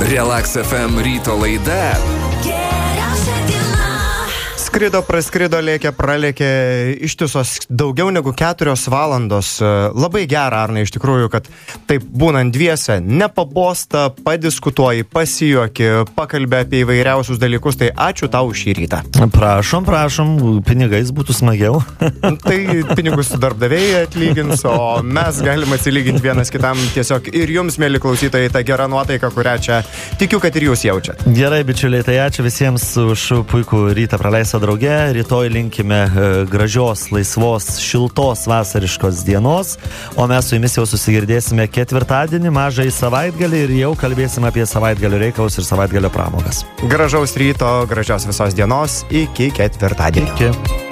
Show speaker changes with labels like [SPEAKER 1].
[SPEAKER 1] Relax FM ryto laida.
[SPEAKER 2] Skrido, praskrido, lėkė, pralėkė ištisos daugiau negu 4 valandos. Labai gera, Arnai, iš tikrųjų, kad taip būnant dviese, nepabosta, padiskutuoji, pasijuoki, pakalbė apie įvairiausius dalykus. Tai ačiū tau šį rytą.
[SPEAKER 3] Prašom, pinigais būtų smagiau.
[SPEAKER 2] Tai pinigus darbdaviai atlygins, o mes galim atsilyginti vienas kitam tiesiog ir jums, mėly klausytojai, tą gerą nuotaiką, kurią čia tikiu, kad ir jūs jaučiat.
[SPEAKER 3] Gerai, bičiuliai, tai ačiū visiems už puikų rytą praleistą drauge. Rytoj linkime gražios, laisvos, šiltos vasariškos dienos, o mes su jumis jau susigirdėsime ketvirtadienį, mažai savaitgalį ir jau kalbėsime apie savaitgalio reikalus ir savaitgalio pramogas.
[SPEAKER 2] Gražaus ryto, gražios visos dienos, iki ketvirtadienio.
[SPEAKER 3] Iki.